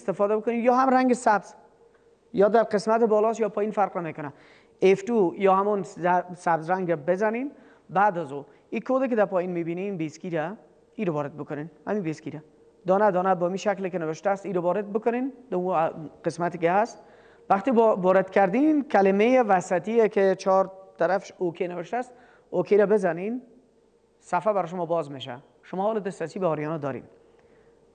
استفاده بکنید، یا هم رنگ سبز، یا در قسمت بالاست یا پایین فرق نمیکنه. F2 یا همون سبز رنگ بزنین. بعد از او این کد که در پایین میبینین بیسکیره، این رو وارد بکنین. همین بیسکیره دانه دانه با این شکلی که نوشته است این رو وارد بکنین در اون قسمتی که هست. وقتی وارد کردین کلمه وسطی که 4 طرفش اوکی نوشته است اوکی رو بزنین، صفحه برای شما باز میشه. شما حال دسترسی به آریانا دارین.